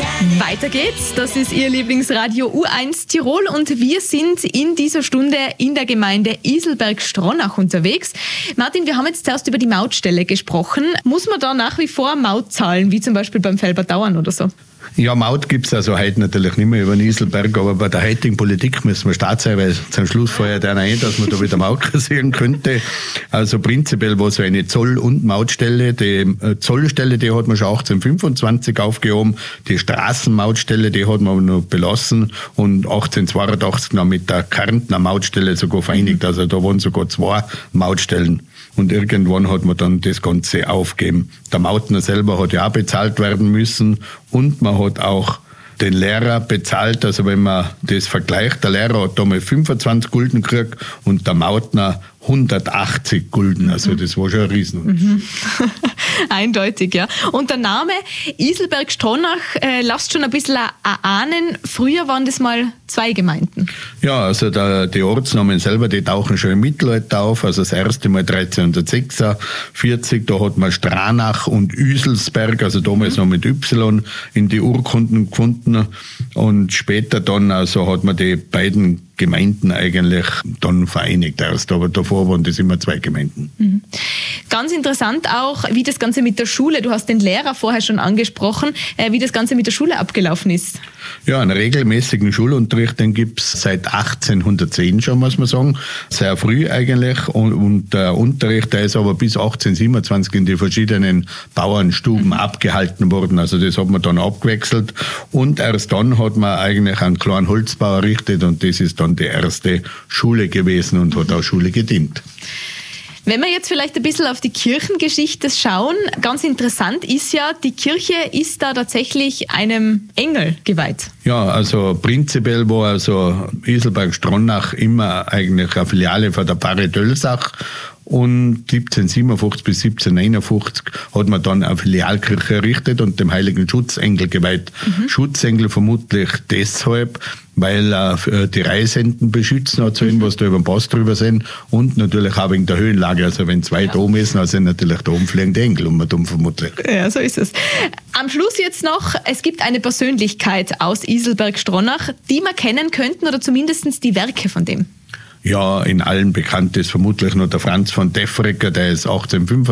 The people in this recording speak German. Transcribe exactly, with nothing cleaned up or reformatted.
Weiter geht's. Das ist Ihr Lieblingsradio U eins Tirol und wir sind in dieser Stunde in der Gemeinde Iselberg-Stronach unterwegs. Martin, wir haben jetzt zuerst über die Mautstelle gesprochen. Muss man da nach wie vor Maut zahlen, wie zum Beispiel beim Felbertauern oder so? Ja, Maut gibt es also heute natürlich nicht mehr über den Iselberg, aber bei der heutigen Politik müssen wir stark sein, weil zum Schluss feuert einer ein, dass man da wieder Maut kassieren könnte. Also prinzipiell war so eine Zoll- und Mautstelle. Die Zollstelle, die hat man schon achtzehnhundertfünfundzwanzig aufgehoben. Die Straßenmautstelle, die hat man noch belassen und achtzehnhundertzweiundachtzig noch mit der Kärntner Mautstelle sogar vereinigt. Also da waren sogar zwei Mautstellen. Und irgendwann hat man dann das Ganze aufgegeben. Der Mautner selber hat ja auch bezahlt werden müssen und man hat auch den Lehrer bezahlt. Also wenn man das vergleicht, der Lehrer hat damals fünfundzwanzig Gulden gekriegt und der Mautner hundertachtzig Gulden. Also das war schon ein Riesenunterschied. Mhm. Eindeutig, ja. Und der Name Iselberg-Stronach äh, lasst schon ein bisschen ahnen. Früher waren das mal zwei Gemeinden. Ja, also der, die Ortsnamen selber, die tauchen schon im Mittelalter auf. Also das erste Mal dreizehnhundertsechsundvierzig, da hat man Stranach und Üselsberg, also damals mhm. noch mit Y, in die Urkunden gefunden. Und später dann also hat man die beiden Gemeinden eigentlich dann vereinigt erst, aber davor waren das immer zwei Gemeinden. Mhm. Ganz interessant auch, wie das Ganze mit der Schule, du hast den Lehrer vorher schon angesprochen, äh, wie das Ganze mit der Schule abgelaufen ist. Ja, einen regelmäßigen Schulunterricht, den gibt es seit achtzehnhundertzehn schon, muss man sagen, sehr früh eigentlich und, und der Unterricht, der ist aber bis achtzehnhundertsiebenundzwanzig in die verschiedenen Bauernstuben mhm. abgehalten worden, also das hat man dann abgewechselt und erst dann hat man eigentlich einen kleinen Holzbau errichtet und das ist dann die erste Schule gewesen und hat auch Schule gedient. Wenn wir jetzt vielleicht ein bisschen auf die Kirchengeschichte schauen, ganz interessant ist ja, die Kirche ist da tatsächlich einem Engel geweiht. Ja, also prinzipiell war also Iselberg-Stronach immer eigentlich eine Filiale von der Pfarre Dölsach. Und siebzehnhundertsiebenundfünfzig bis siebzehnhundertneunundfünfzig hat man dann eine Filialkirche errichtet und dem heiligen Schutzengel geweiht. Mhm. Schutzengel vermutlich deshalb, weil er die Reisenden beschützen hat, so mhm. was da über den Pass drüber sind und natürlich auch wegen der Höhenlage. Also wenn zwei ja. da oben ist, dann sind natürlich da oben fliegende Engel um und um vermutlich. Ja, so ist es. Am Schluss jetzt noch, es gibt eine Persönlichkeit aus Iselberg-Stronach, die wir kennen könnten oder zumindest die Werke von dem. Ja, in allen bekannt ist vermutlich nur der Franz von Defregger, der ist achtzehnhundertfünfundzwanzig